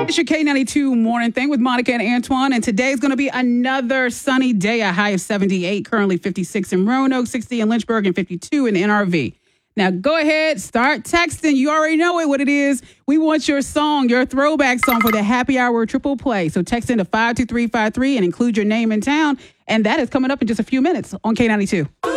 It's your K92 morning thing with Monica and Antoine, and today's going to be another sunny day, a high of 78, currently 56 in Roanoke, 60 in Lynchburg, and 52 in NRV. Now, go ahead, start texting. You already know what it is. We want your song, your throwback song for the happy hour triple play. So text into 52353 and include your name and town, and that is coming up in just a few minutes on K92.